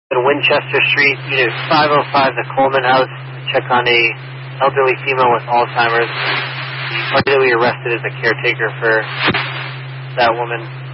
in Winchester Street, Unit 505, the Coleman House, check on a elderly female with Alzheimer's. The party that we arrested is a caretaker for that woman.